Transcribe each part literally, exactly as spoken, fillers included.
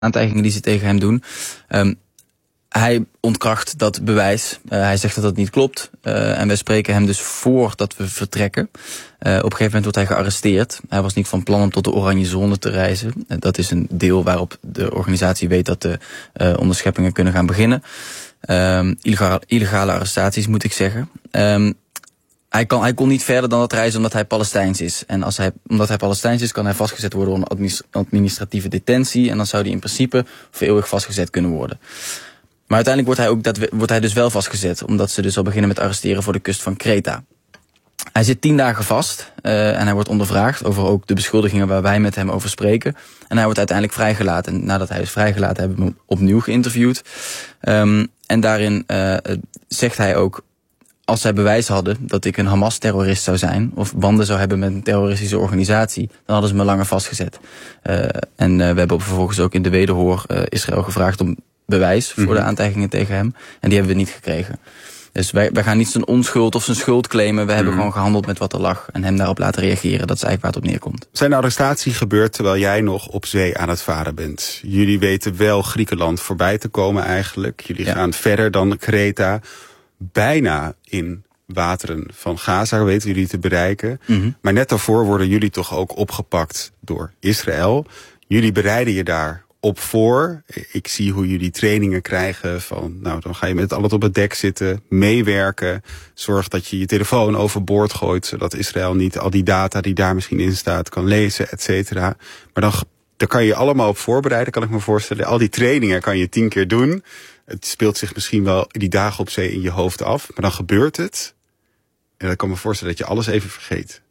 aantijgingen die ze tegen hem doen. Um, hij ontkracht dat bewijs. Uh, hij zegt dat dat niet klopt. Uh, en wij spreken hem dus voor dat we vertrekken. Uh, op een gegeven moment wordt hij gearresteerd. Hij was niet van plan om tot de oranje zone te reizen. Uh, dat is een deel waarop de organisatie weet dat de uh, onderscheppingen kunnen gaan beginnen. Um, illegale, illegale arrestaties moet ik zeggen. Um, Hij, kan, hij kon niet verder dan dat reizen omdat hij Palestijns is. En als hij, omdat hij Palestijns is, kan hij vastgezet worden onder administratieve detentie. En dan zou hij in principe voor eeuwig vastgezet kunnen worden. Maar uiteindelijk wordt hij, ook dat, wordt hij dus wel vastgezet. Omdat ze dus al beginnen met arresteren voor de kust van Kreta. Hij zit tien dagen vast. Uh, en hij wordt ondervraagd over ook de beschuldigingen waar wij met hem over spreken. En hij wordt uiteindelijk vrijgelaten. En nadat hij is vrijgelaten hebben we hem opnieuw geïnterviewd. Um, en daarin uh, zegt hij ook, als zij bewijs hadden dat ik een Hamas-terrorist zou zijn, of banden zou hebben met een terroristische organisatie, dan hadden ze me langer vastgezet. Uh, en uh, we hebben vervolgens ook in de wederhoor uh, Israël gevraagd om bewijs voor mm-hmm. de aantijgingen tegen hem. En die hebben we niet gekregen. Dus wij, wij gaan niet zijn onschuld of zijn schuld claimen. We mm-hmm. hebben gewoon gehandeld met wat er lag en hem daarop laten reageren. Dat is eigenlijk waar het op neerkomt. Zijn arrestatie gebeurt terwijl jij nog op zee aan het varen bent? Jullie weten wel Griekenland voorbij te komen eigenlijk. Jullie ja. gaan verder dan Kreta. Bijna in wateren van Gaza weten jullie te bereiken. Mm-hmm. Maar net daarvoor worden jullie toch ook opgepakt door Israël. Jullie bereiden je daar op voor. Ik zie hoe jullie trainingen krijgen van, nou, dan ga je met alles op het dek zitten, meewerken. Zorg dat je je telefoon overboord gooit, zodat Israël niet al die data die daar misschien in staat kan lezen, et cetera. Maar dan, daar kan je je allemaal op voorbereiden, kan ik me voorstellen. Al die trainingen kan je tien keer doen. Het speelt zich misschien wel die dagen op zee in je hoofd af. Maar dan gebeurt het. En dan kan ik me voorstellen dat je alles even vergeet.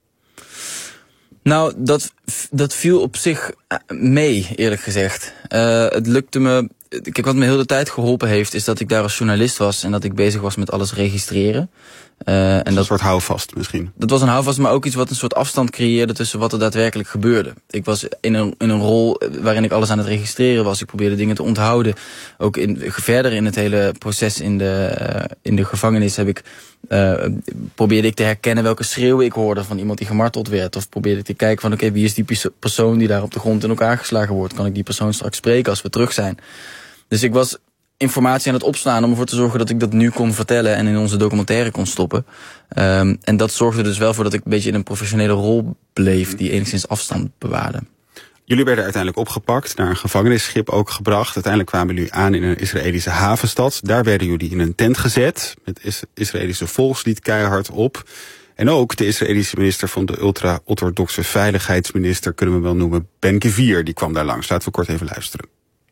Nou, dat, dat viel op zich mee, eerlijk gezegd. Uh, het lukte me. Kijk, wat me heel de tijd geholpen heeft, is dat ik daar als journalist was en dat ik bezig was met alles registreren. Uh, en dat, een soort houvast misschien. Dat was een houvast, maar ook iets wat een soort afstand creëerde tussen wat er daadwerkelijk gebeurde. Ik was in een, in een rol waarin ik alles aan het registreren was. Ik probeerde dingen te onthouden. Ook in, verder in het hele proces in de, uh, in de gevangenis heb ik, uh, probeerde ik te herkennen welke schreeuwen ik hoorde van iemand die gemarteld werd. Of probeerde ik te kijken van oké, okay, wie is die persoon die daar op de grond in elkaar geslagen wordt? Kan ik die persoon straks spreken als we terug zijn? Dus ik was informatie aan het opslaan om ervoor te zorgen dat ik dat nu kon vertellen en in onze documentaire kon stoppen. Um, en dat zorgde dus wel voor dat ik een beetje in een professionele rol bleef die enigszins afstand bewaarde. Jullie werden uiteindelijk opgepakt, naar een gevangenisschip ook gebracht. Uiteindelijk kwamen jullie aan in een Israëlische havenstad. Daar werden jullie in een tent gezet, met Israëlische volkslied keihard op. En ook de Israëlische minister van de ultra-orthodoxe veiligheidsminister, kunnen we wel noemen, Ben-Gvir, die kwam daar langs. Laten we kort even luisteren.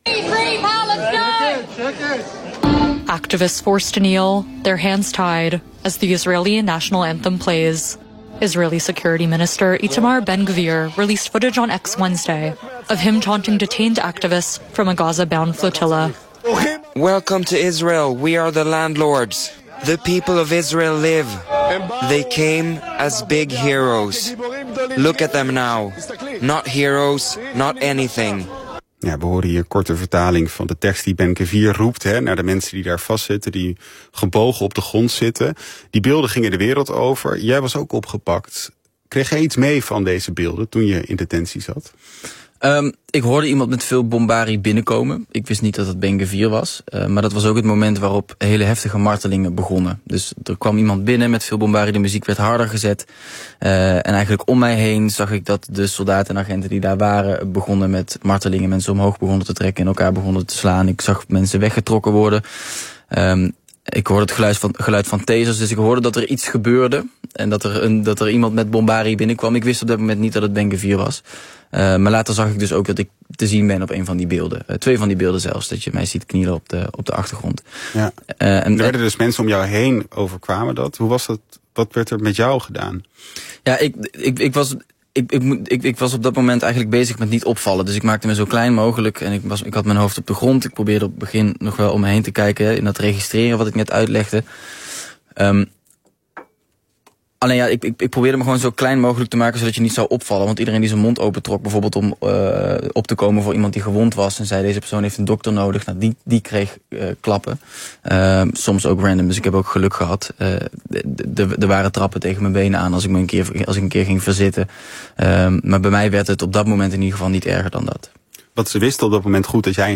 Activists forced to kneel, their hands tied, as the Israeli national anthem plays. Israeli Security Minister Itamar Ben-Gvir released footage on X Wednesday of him taunting detained activists from a Gaza-bound flotilla. Welcome to Israel. We are the landlords. The people of Israel live. They came as big heroes. Look at them now. Not heroes, not anything. Ja, we horen hier een korte vertaling van de tekst die Ben-Gvir roept hè, naar de mensen die daar vastzitten, die gebogen op de grond zitten. Die beelden gingen de wereld over. Jij was ook opgepakt. Kreeg jij iets mee van deze beelden toen je in detentie zat? Um, ik hoorde iemand met veel bombarie binnenkomen. Ik wist niet dat het Ben-Gvir was. Uh, maar dat was ook het moment waarop hele heftige martelingen begonnen. Dus er kwam iemand binnen met veel bombarie. De muziek werd harder gezet. Uh, en eigenlijk om mij heen zag ik dat de soldaten en agenten die daar waren begonnen met martelingen. Mensen omhoog begonnen te trekken en elkaar begonnen te slaan. Ik zag mensen weggetrokken worden. Um, Ik hoorde het geluid van, geluid van tasers, dus ik hoorde dat er iets gebeurde. En dat er, een, dat er iemand met bombarie binnenkwam. Ik wist op dat moment niet dat het Ben-Gvir was. Uh, maar later zag ik dus ook dat ik te zien ben op een van die beelden. Uh, twee van die beelden zelfs, dat je mij ziet knielen op de, op de achtergrond. Ja. Uh, en, er werden dus mensen om jou heen overkwamen dat. Hoe was dat? Wat werd er met jou gedaan? Ja, ik, ik, ik was... Ik, ik, ik, ik was op dat moment eigenlijk bezig met niet opvallen. Dus ik maakte me zo klein mogelijk. En ik, was, ik had mijn hoofd op de grond. Ik probeerde op het begin nog wel om me heen te kijken. In dat registreren wat ik net uitlegde. Um, alleen ja, ik, ik, ik probeerde me gewoon zo klein mogelijk te maken, zodat je niet zou opvallen. Want iedereen die zijn mond opentrok, bijvoorbeeld om uh, op te komen voor iemand die gewond was. En zei, deze persoon heeft een dokter nodig. Nou, die, die kreeg uh, klappen. Uh, soms ook random, dus ik heb ook geluk gehad. Uh, Er waren trappen tegen mijn benen aan als ik, me een, keer, als ik een keer ging verzitten. Uh, maar bij mij werd het op dat moment in ieder geval niet erger dan dat. wat ze wisten op dat moment goed, dat jij